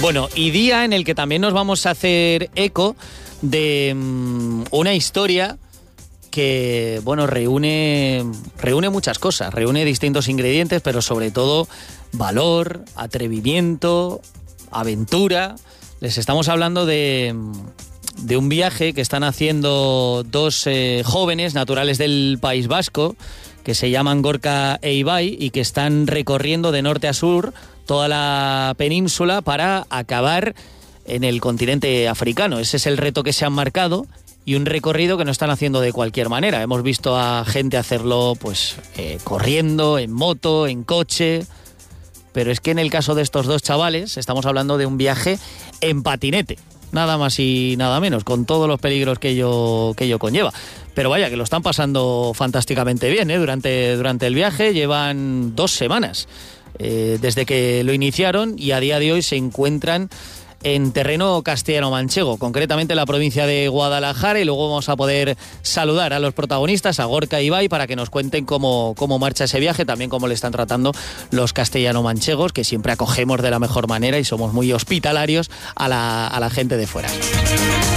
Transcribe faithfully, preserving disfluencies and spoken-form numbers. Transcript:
Bueno, y día en el que también nos vamos a hacer eco de um, una historia que, bueno, reúne, reúne muchas cosas, reúne distintos ingredientes, pero sobre todo valor, atrevimiento, aventura. Les estamos hablando de, de un viaje que están haciendo dos eh, jóvenes naturales del País Vasco, que se llaman Gorka e Ibai, y que están recorriendo de norte a sur toda la península para acabar en el continente africano. Ese es el reto que se han marcado, y un recorrido que no están haciendo de cualquier manera. Hemos visto a gente hacerlo pues eh, corriendo, en moto, en coche, pero es que en el caso de estos dos chavales estamos hablando de un viaje en patinete, nada más y nada menos, con todos los peligros que ello, que ello conlleva. Pero vaya, que lo están pasando fantásticamente bien, ¿eh? Durante, durante el viaje llevan dos semanas eh, desde que lo iniciaron, y a día de hoy se encuentran en terreno castellano-manchego, concretamente en la provincia de Guadalajara, y luego vamos a poder saludar a los protagonistas, a Gorka e Ibai, para que nos cuenten cómo, cómo marcha ese viaje, también cómo le están tratando los castellano-manchegos, que siempre acogemos de la mejor manera y somos muy hospitalarios a la, a la gente de fuera.